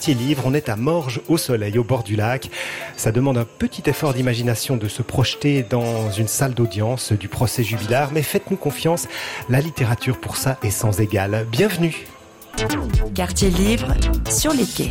quartier Livre. On est à Morges, au soleil, au bord du lac. Ça demande un petit effort d'imagination de se projeter dans une salle d'audience du procès Jubilard. Mais faites-nous confiance, la littérature pour ça est sans égale. Bienvenue. Quartier Livre, sur les quais.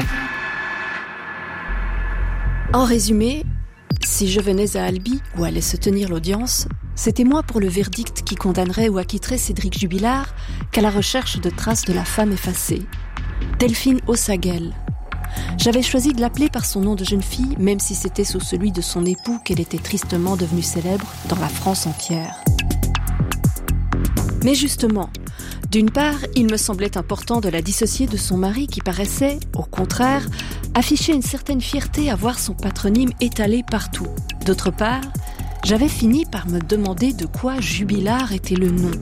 En résumé, si je venais à Albi, où allait se tenir l'audience, c'était moins pour le verdict qui condamnerait ou acquitterait Cédric Jubilard qu'à la recherche de traces de la femme effacée. Delphine Ossagel. J'avais choisi de l'appeler par son nom de jeune fille, même si c'était sous celui de son époux qu'elle était tristement devenue célèbre dans la France entière. Mais justement, d'une part, il me semblait important de la dissocier de son mari qui paraissait, au contraire, afficher une certaine fierté à voir son patronyme étalé partout. D'autre part, j'avais fini par me demander de quoi Jubilard était le nom.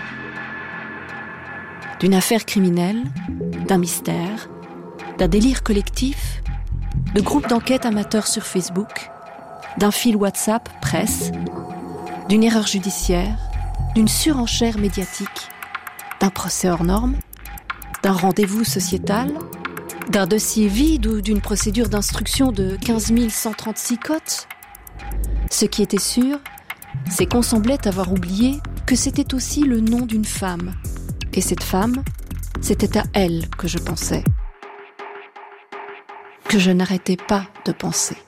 D'une affaire criminelle, d'un mystère, d'un délire collectif, de groupes d'enquête amateurs sur Facebook, d'un fil WhatsApp presse, d'une erreur judiciaire, d'une surenchère médiatique, d'un procès hors norme, d'un rendez-vous sociétal, d'un dossier vide ou d'une procédure d'instruction de 15 136 cotes. Ce qui était sûr, c'est qu'on semblait avoir oublié que c'était aussi le nom d'une femme. Et cette femme, c'était à elle que je pensais. Que je n'arrêtais pas de penser.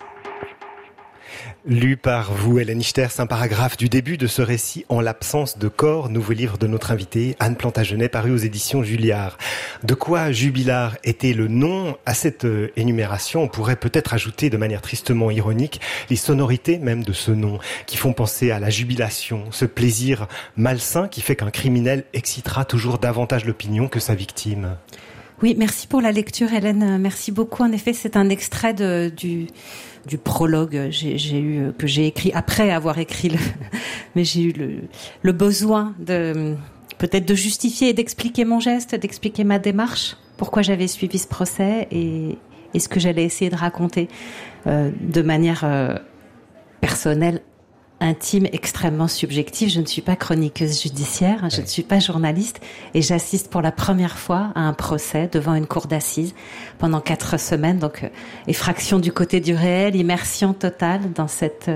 Lu par vous, Hélène Ichters, un paragraphe du début de ce récit En l'absence de corps, nouveau livre de notre invitée Anne Plantagenet, paru aux éditions Julliard. De quoi Jubilard était le nom? À cette énumération, on pourrait peut-être ajouter de manière tristement ironique les sonorités même de ce nom, qui font penser à la jubilation, ce plaisir malsain qui fait qu'un criminel excitera toujours davantage l'opinion que sa victime. Oui, merci pour la lecture, Hélène. Merci beaucoup. En effet, c'est un extrait du prologue que j'ai écrit après avoir écrit mais j'ai eu le besoin peut-être de justifier et d'expliquer mon geste, d'expliquer ma démarche, pourquoi j'avais suivi ce procès et ce que j'allais essayer de raconter de manière personnelle, intime, extrêmement subjective. Je ne suis pas chroniqueuse judiciaire, je ne suis pas journaliste et j'assiste pour la première fois à un procès devant une cour d'assises pendant 4 semaines. Donc, effraction du côté du réel, immersion totale dans cette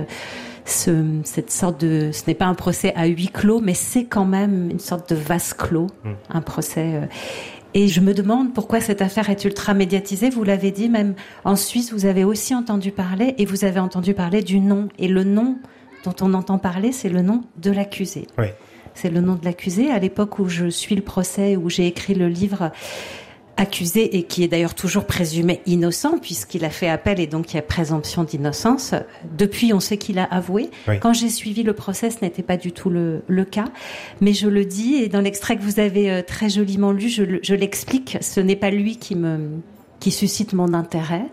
sorte de... Ce n'est pas un procès à huis clos, mais c'est quand même une sorte de vase clos, un procès... Et je me demande pourquoi cette affaire est ultra médiatisée. Vous l'avez dit, même en Suisse, vous avez aussi entendu parler et vous avez entendu parler du nom. Et le nom dont on entend parler, c'est le nom de l'accusé. Oui. C'est le nom de l'accusé. À l'époque où je suis le procès, où j'ai écrit le livre accusé, et qui est d'ailleurs toujours présumé innocent, puisqu'il a fait appel et donc il y a présomption d'innocence. Depuis, on sait qu'il a avoué. Oui. Quand j'ai suivi le procès, ce n'était pas du tout le cas. Mais je le dis, et dans l'extrait que vous avez très joliment lu, je l'explique. Ce n'est pas lui qui suscite mon intérêt.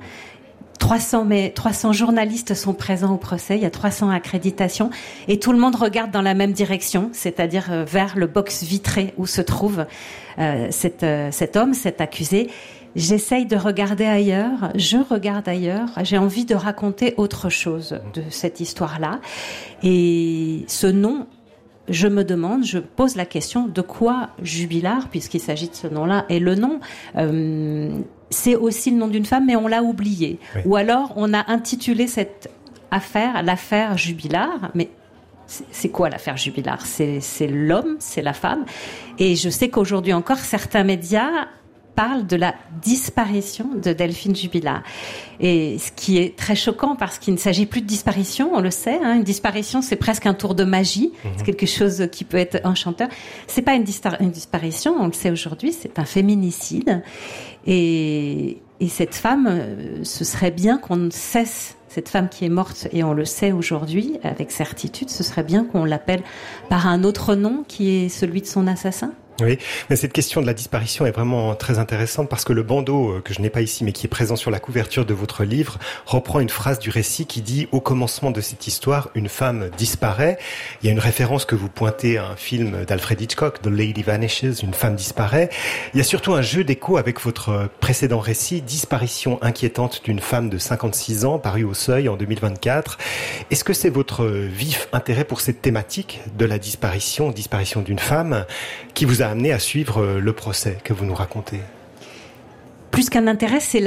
300 journalistes sont présents au procès, il y a 300 accréditations et tout le monde regarde dans la même direction, c'est-à-dire vers le box vitré où se trouve cet homme, cet accusé. J'essaye de regarder ailleurs, je regarde ailleurs, j'ai envie de raconter autre chose de cette histoire-là. Et ce nom, je me demande, je pose la question, de quoi Jubilard, puisqu'il s'agit de ce nom-là, et le nom... c'est aussi le nom d'une femme, mais on l'a oublié. Oui. Ou alors, on a intitulé cette affaire l'affaire Jubilard, mais c'est quoi l'affaire Jubilard ? C'est l'homme, c'est la femme. Et je sais qu'aujourd'hui encore, certains médias parlent de la disparition de Delphine Jubilard. Et ce qui est très choquant, parce qu'il ne s'agit plus de disparition, on le sait, une disparition, c'est presque un tour de magie, c'est quelque chose qui peut être enchanteur. C'est pas une disparition, on le sait aujourd'hui, c'est un féminicide. Et cette femme, ce serait bien qu'on cesse, cette femme qui est morte, et on le sait aujourd'hui avec certitude, ce serait bien qu'on l'appelle par un autre nom qui est celui de son assassin. Oui, mais cette question de la disparition est vraiment très intéressante parce que le bandeau, que je n'ai pas ici mais qui est présent sur la couverture de votre livre, reprend une phrase du récit qui dit « Au commencement de cette histoire, une femme disparaît ». Il y a une référence que vous pointez à un film d'Alfred Hitchcock, « The Lady Vanishes », une femme disparaît. Il y a surtout un jeu d'écho avec votre précédent récit, « Disparition inquiétante d'une femme de 56 ans », paru au Seuil en 2024. Est-ce que c'est votre vif intérêt pour cette thématique de la disparition d'une femme, qui vous a amené à suivre le procès que vous nous racontez? Plus qu'un intérêt, c'est